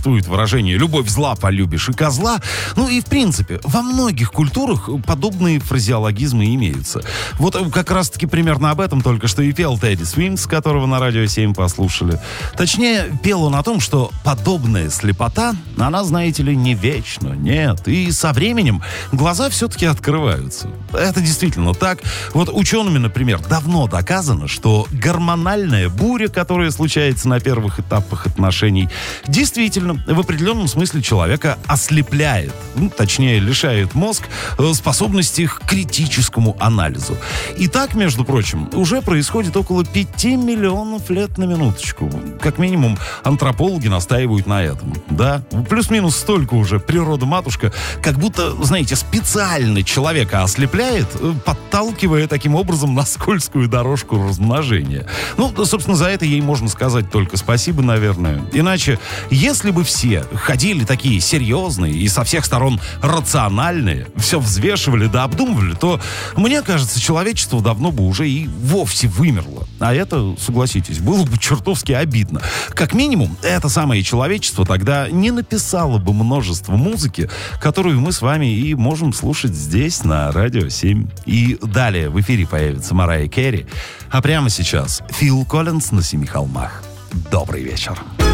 существует выражение «любовь зла, полюбишь и козла». Ну и, в принципе, во многих культурах подобные фразеологизмы имеются. Вот как раз-таки примерно об этом только что и пел Тедди Свинкс, которого на Радио 7 послушали. Точнее, пел он о том, что подобная слепота, она, знаете ли, не вечна, нет. И со временем глаза все-таки открываются. Это действительно так. Вот учеными, например, давно доказано, что гормональная буря, которая случается на первых этапах отношений, действительно в определенном смысле человека ослепляет, точнее, лишает мозг способности к критическому анализу. И так, между прочим, уже происходит около 5 миллионов лет на минуточку. Как минимум, антропологи настаивают на этом. Да, плюс-минус столько уже природа-матушка, как будто, знаете, специально человека ослепляет, подталкивая таким образом на скользкую дорожку размножения. Ну, собственно, за это ей можно сказать только спасибо, наверное. Иначе, если бы все ходили такие серьезные и со всех сторон рациональные, все взвешивали да обдумывали, то, мне кажется, человечество давно бы уже и вовсе вымерло. А это, согласитесь, было бы чертовски обидно. Как минимум, это самое человечество тогда не написало бы множество музыки, которую мы с вами и можем слушать здесь, на Радио 7. И далее в эфире появится Марайя Кэрри, а прямо сейчас Фил Коллинз на Семи холмах. Добрый вечер.